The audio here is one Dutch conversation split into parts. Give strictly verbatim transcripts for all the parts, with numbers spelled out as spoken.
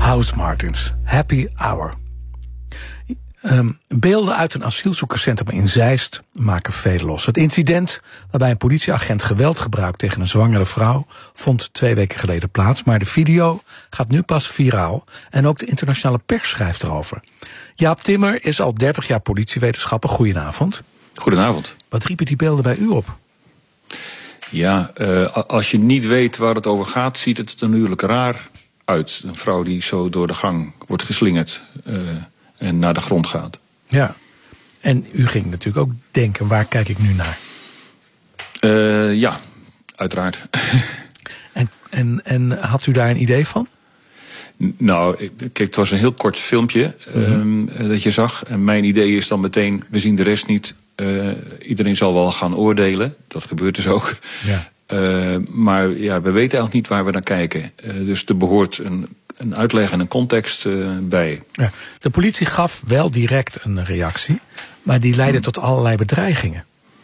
Housemartins, Happy Hour. Um, beelden uit een asielzoekerscentrum in Zeist maken veel los. Het incident waarbij een politieagent geweld gebruikt tegen een zwangere vrouw vond twee weken geleden plaats. Maar de video gaat nu pas viraal en ook de internationale pers schrijft erover. Jaap Timmer is al dertig jaar politiewetenschapper. Goedenavond. Goedenavond. Wat riepen die beelden bij u op? Ja, uh, als je niet weet waar het over gaat, ziet het er natuurlijk raar uit. Een vrouw die zo door de gang wordt geslingerd uh, en naar de grond gaat. Ja, en u ging natuurlijk ook denken, waar kijk ik nu naar? Uh, ja, uiteraard. En, en, en had u daar een idee van? Nou, kijk, het was een heel kort filmpje mm-hmm. um, dat je zag. En mijn idee is dan meteen, we zien de rest niet. Uh, iedereen zal wel gaan oordelen. Dat gebeurt dus ook. Ja. Uh, maar ja, we weten eigenlijk niet waar we naar kijken. Uh, dus er behoort een, een uitleg en een context uh, bij. Ja. De politie gaf wel direct een reactie, maar die leidde hmm. tot allerlei bedreigingen.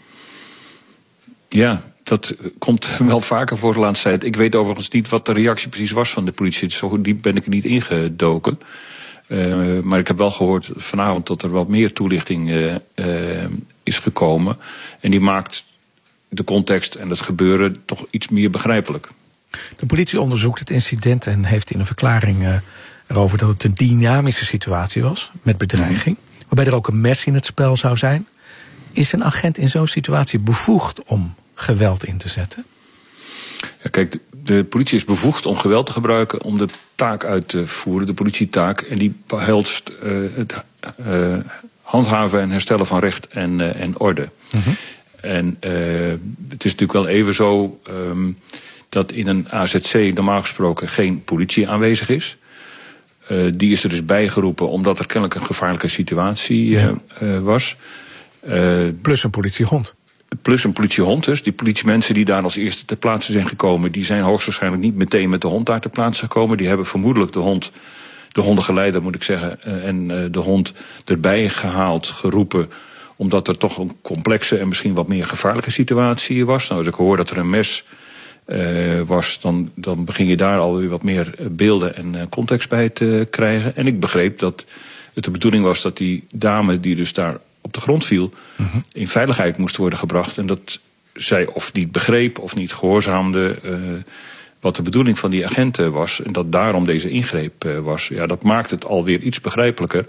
Ja, dat komt wel vaker voor de laatste tijd. Ik weet overigens niet wat de reactie precies was van de politie. Zo diep ben ik er niet ingedoken. Uh, maar ik heb wel gehoord vanavond dat er wat meer toelichting uh, uh, is gekomen. En die maakt de context en het gebeuren toch iets meer begrijpelijk. De politie onderzoekt het incident en heeft in een verklaring uh, erover dat het een dynamische situatie was met bedreiging. Mm-hmm. Waarbij er ook een mes in het spel zou zijn. Is een agent in zo'n situatie bevoegd om geweld in te zetten? Ja, kijk, de, de politie is bevoegd om geweld te gebruiken om de taak uit te voeren, de politietaak. En die behelst uh, het uh, handhaven en herstellen van recht en, uh, en orde. Mm-hmm. En uh, het is natuurlijk wel even zo um, dat in een A Z C normaal gesproken geen politie aanwezig is. Uh, die is er dus bijgeroepen omdat er kennelijk een gevaarlijke situatie uh, ja. uh, was. Uh, Plus een politiehond. Plus een politiehond dus. Die politiemensen die daar als eerste ter plaatse zijn gekomen, die zijn hoogstwaarschijnlijk niet meteen met de hond daar ter plaatse gekomen. Die hebben vermoedelijk de hond, de hondengeleider moet ik zeggen, uh, en uh, de hond erbij gehaald, geroepen, omdat er toch een complexe en misschien wat meer gevaarlijke situatie was. Nou, als ik hoor dat er een mes uh, was, dan, dan begin je daar alweer wat meer beelden en uh, context bij te krijgen. En ik begreep dat het de bedoeling was dat die dame die dus daar op de grond viel, uh-huh. in veiligheid moest worden gebracht. En dat zij of niet begreep of niet gehoorzaamde uh, wat de bedoeling van die agenten was. En dat daarom deze ingreep uh, was. Ja, dat maakt het alweer iets begrijpelijker.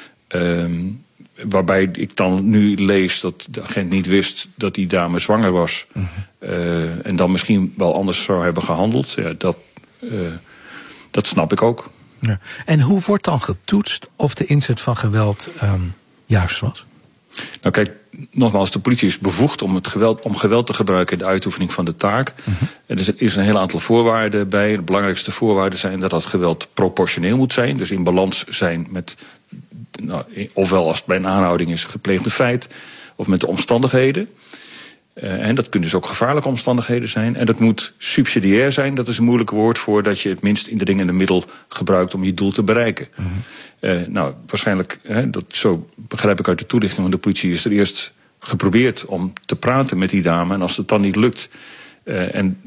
Um, waarbij ik dan nu lees dat de agent niet wist dat die dame zwanger was. Uh-huh. Uh, en dan misschien wel anders zou hebben gehandeld. Ja, dat, uh, dat snap ik ook. Ja. En hoe wordt dan getoetst of de inzet van geweld um, juist was? Nou kijk, nogmaals, de politie is bevoegd om, het geweld, om geweld te gebruiken in de uitoefening van de taak. Uh-huh. En er is een heel aantal voorwaarden bij. De belangrijkste voorwaarden zijn dat dat geweld proportioneel moet zijn. Dus in balans zijn met, nou, ofwel als het bij een aanhouding is gepleegde feit, of met de omstandigheden. Uh, en dat kunnen dus ook gevaarlijke omstandigheden zijn. En dat moet subsidiair zijn, dat is een moeilijk woord voor dat je het minst indringende middel gebruikt om je doel te bereiken. Uh-huh. Uh, nou, waarschijnlijk, hè, dat, zo begrijp ik uit de toelichting van de politie, is er eerst geprobeerd om te praten met die dame. En als het dan niet lukt, uh, en